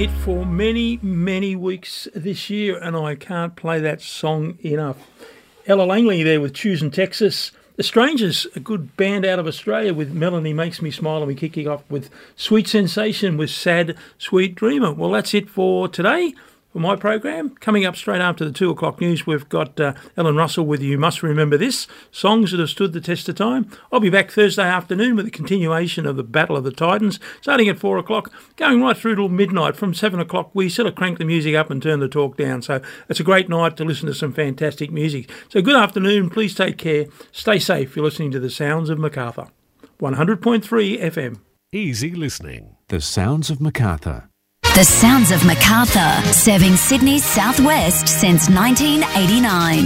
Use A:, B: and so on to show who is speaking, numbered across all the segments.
A: hit for many, many weeks this year, and I can't play that song enough. Ella Langley there with Choosing Texas. The Strangers, a good band out of Australia with Melanie Makes Me Smile, and we're kicking off with Sweet Sensation with Sad Sweet Dreamer. Well, that's it for today. For my program, coming up straight after the 2 o'clock news, we've got Ellen Russell with You Must Remember This, songs that have stood the test of time. I'll be back Thursday afternoon with a continuation of the Battle of the Titans, starting at 4 o'clock, going right through till midnight. From 7 o'clock, we sort of crank the music up and turn the talk down. So it's a great night to listen to some fantastic music. So good afternoon, please take care, stay safe. You're listening to The Sounds of Macarthur, 100.3 FM.
B: Easy listening. The Sounds of Macarthur.
C: The Sounds of Macarthur, serving Sydney's southwest since 1989.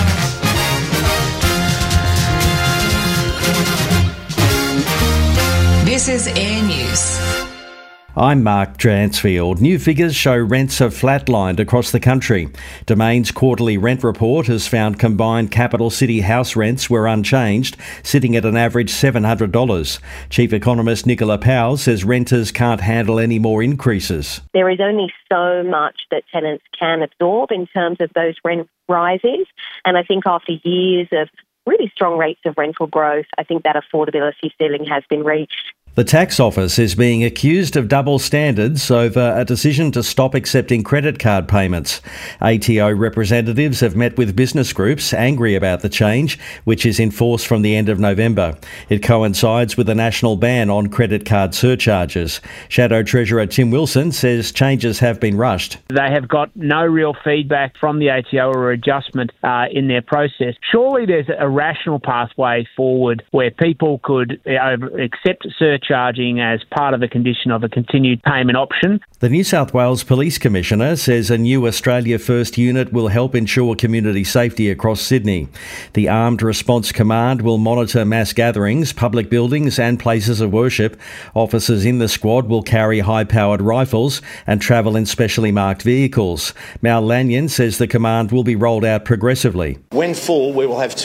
D: This is Air News.
E: I'm Mark Dransfield. New figures show rents have flatlined across the country. Domain's quarterly rent report has found combined capital city house rents were unchanged, sitting at an average $700. Chief economist Nicola Powell says renters can't handle any more increases.
F: There is only so much that tenants can absorb in terms of those rent rises, and I think after years of really strong rates of rental growth, I think that affordability ceiling has been reached.
E: The tax office is being accused of double standards over a decision to stop accepting credit card payments. ATO representatives have met with business groups angry about the change, which is in force from the end of November. It coincides with a national ban on credit card surcharges. Shadow Treasurer Tim Wilson says changes have been rushed.
G: They have got no real feedback from the ATO or adjustment in their process. Surely there's a rational pathway forward where people could accept surcharging as part of a condition of a continued payment option.
E: The New South Wales Police Commissioner says a new Australia First unit will help ensure community safety across Sydney. The Armed Response Command will monitor mass gatherings, public buildings and places of worship. Officers in the squad will carry high-powered rifles and travel in specially marked vehicles. Mal Lanyon says the command will be rolled out progressively.
H: When full, we will have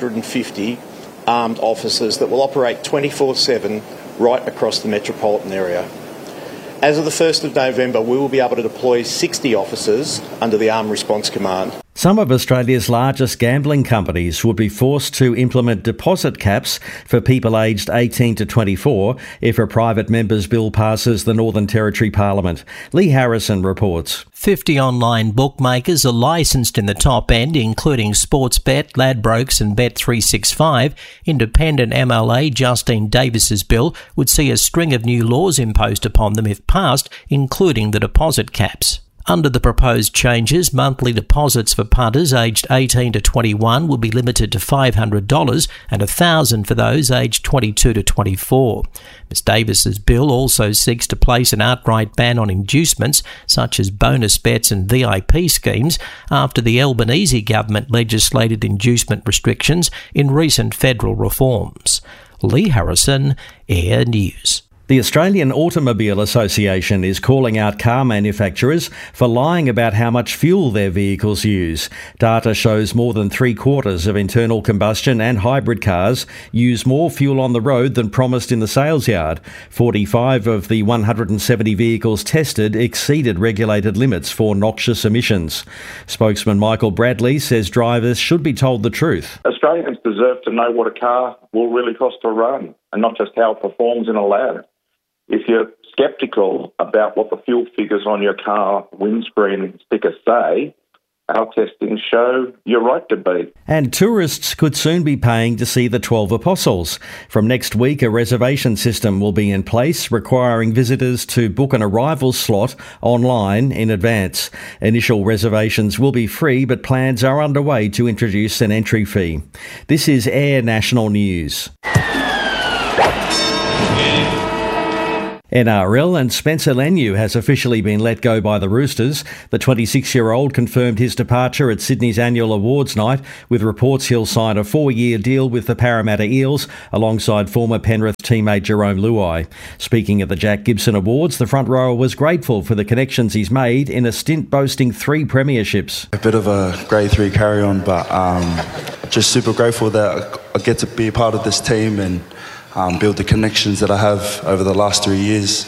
H: 250 armed officers that will operate 24/7 right across the metropolitan area. As of the 1st of November, we will be able to deploy 60 officers under the Armed Response Command.
E: Some of Australia's largest gambling companies would be forced to implement deposit caps for people aged 18 to 24 if a private member's bill passes the Northern Territory Parliament. Lee Harrison reports.
I: 50 online bookmakers are licensed in the top end, including Sportsbet, Ladbrokes and Bet365. Independent MLA Justine Davis's bill would see a string of new laws imposed upon them if passed, including the deposit caps. Under the proposed changes, monthly deposits for punters aged 18 to 21 will be limited to $500 and $1,000 for those aged 22 to 24. Ms Davis's bill also seeks to place an outright ban on inducements such as bonus bets and VIP schemes after the Albanese government legislated inducement restrictions in recent federal reforms. Lee Harrison, Air News.
E: The Australian Automobile Association is calling out car manufacturers for lying about how much fuel their vehicles use. Data shows more than 3/4 of internal combustion and hybrid cars use more fuel on the road than promised in the sales yard. 45 of the 170 vehicles tested exceeded regulated limits for noxious emissions. Spokesman Michael Bradley says drivers should be told the truth.
J: Australians deserve to know what a car will really cost to run and not just how it performs in a lab. If you're sceptical about what the fuel figures on your car windscreen stickers say, our testings show you're right to be.
E: And tourists could soon be paying to see the 12 Apostles. From next week, a reservation system will be in place, requiring visitors to book an arrival slot online in advance. Initial reservations will be free, but plans are underway to introduce an entry fee. This is Air National News. NRL and Spencer Leniu has officially been let go by the Roosters. The 26-year-old confirmed his departure at Sydney's annual awards night, with reports he'll sign a 4-year deal with the Parramatta Eels alongside former Penrith teammate Jerome Luai. Speaking at the Jack Gibson Awards, the front rower was grateful for the connections he's made in a stint boasting 3 premierships.
K: A bit of a grade 3 carry-on, but just super grateful that I get to be a part of this team and build the connections that I have over the last 3 years.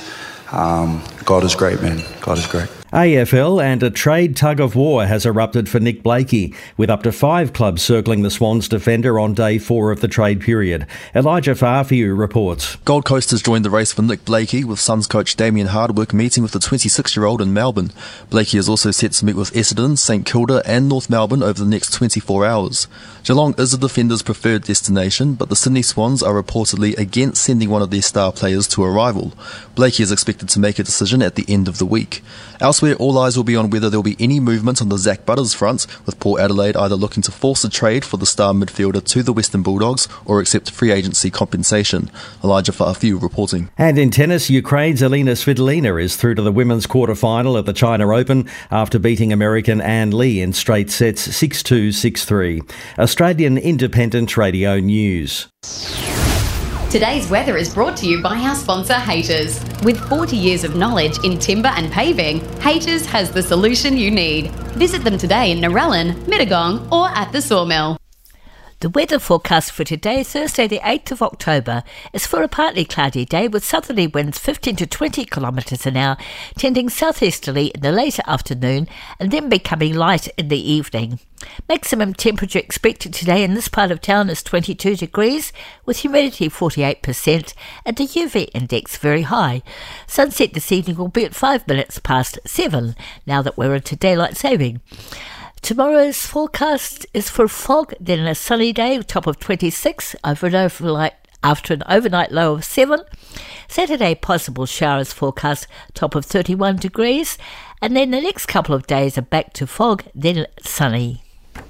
K: God is great, man. God is great.
E: AFL and a trade tug-of-war has erupted for Nick Blakey, with up to 5 clubs circling the Swans defender on day 4 of the trade period. Elijah Farfiu reports.
L: Gold Coast has joined the race for Nick Blakey, with Suns coach Damien Hardwick meeting with the 26-year-old in Melbourne. Blakey is also set to meet with Essendon, St Kilda and North Melbourne over the next 24 hours. Geelong is the defender's preferred destination, but the Sydney Swans are reportedly against sending one of their star players to a rival. Blakey is expected to make a decision at the end of the week. Elsewhere, all eyes will be on whether there will be any movement on the Zach Butters front, with Port Adelaide either looking to force a trade for the star midfielder to the Western Bulldogs or accept free agency compensation. Elijah Farfiu reporting.
E: And in tennis, Ukraine's Elina Svitolina is through to the women's quarter-final of the China Open after beating American Ann Lee in straight sets 6-2, 6-3. Australian Independent Radio News.
M: Today's weather is brought to you by our sponsor, Haters. With 40 years of knowledge in timber and paving, Haters has the solution you need. Visit them today in Narellan, Mittagong or at the Sawmill.
N: The weather forecast for today, Thursday the 8th of October, is for a partly cloudy day with southerly winds 15 to 20 kilometres an hour, tending southeasterly in the later afternoon and then becoming light in the evening. Maximum temperature expected today in this part of town is 22 degrees, with humidity 48% and the UV index very high. Sunset this evening will be at 5 minutes past 7, now that we're into daylight saving. Tomorrow's forecast is for fog, then a sunny day, top of 26, after an overnight low of 7. Saturday, possible showers forecast, top of 31 degrees. And then the next couple of days are back to fog, then sunny.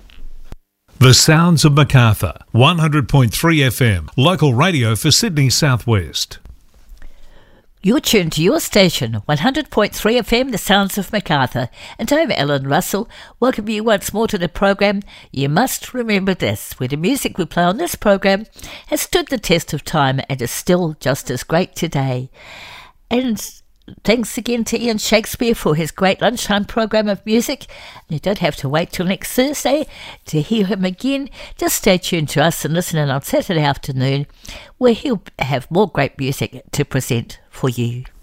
B: The Sounds of Macarthur, 100.3 FM, local radio for Sydney South West.
N: You're tuned to your station, 100.3 FM, The Sounds of Macarthur. And I'm Ellen Russell. Welcome you once more to the program. You must remember this, where the music we play on this program has stood the test of time and is still just as great today. And thanks again to Ian Shakespeare for his great lunchtime program of music. You don't have to wait till next Thursday to hear him again. Just stay tuned to us and listen in on Saturday afternoon, where he'll have more great music to present for you.